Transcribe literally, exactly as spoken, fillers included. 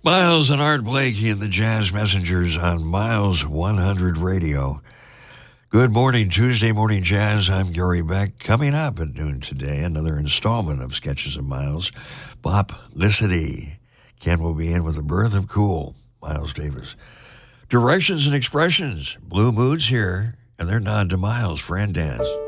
Miles and Art Blakey and the Jazz Messengers on Miles one hundred Radio. Good morning, Tuesday Morning Jazz. I'm Gary Beck. Coming up at noon today, another installment of Sketches of Miles. Boplicity. Ken will be in with The Birth of Cool. Miles Davis. Directions and Expressions. Blue Moods here, and their nod to Miles, Friend Dance.